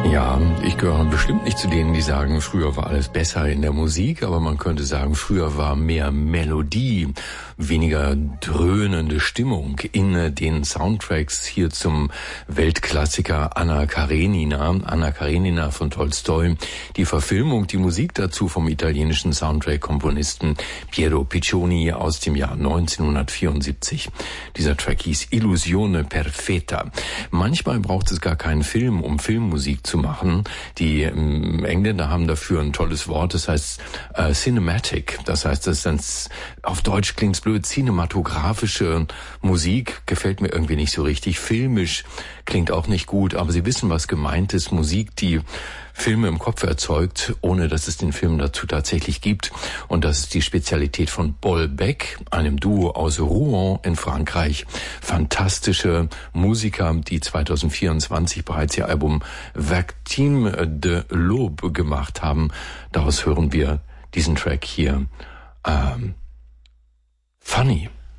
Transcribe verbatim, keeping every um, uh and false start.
Ja, ich gehöre bestimmt nicht zu denen, die sagen, früher war alles besser in der Musik, aber man könnte sagen, früher war mehr Melodie, weniger dröhnende Stimmung in den Soundtracks hier zum Weltklassiker Anna Karenina, Anna Karenina von Tolstoi. Die Verfilmung, die Musik dazu vom italienischen Soundtrack-Komponisten Piero Piccioni aus dem Jahr neunzehnhundertvierundsiebzig. Dieser Track hieß Illusione Perfetta. Manchmal braucht es gar keinen Film, um Filmmusik zu machen. Die ähm, Engländer haben dafür ein tolles Wort, das heißt äh, Cinematic. Das heißt, das ist dann, auf Deutsch klingt's blöd, cinematografische Musik gefällt mir irgendwie nicht so richtig. Filmisch klingt auch nicht gut, aber Sie wissen, was gemeint ist. Musik, die Filme im Kopf erzeugt, ohne dass es den Film dazu tatsächlich gibt. Und das ist die Spezialität von Bolbec, einem Duo aus Rouen in Frankreich. Fantastische Musiker, die zwanzig vierundzwanzig bereits ihr Album Victime de l'Aube gemacht haben. Daraus hören wir diesen Track hier. Ähm, Funny.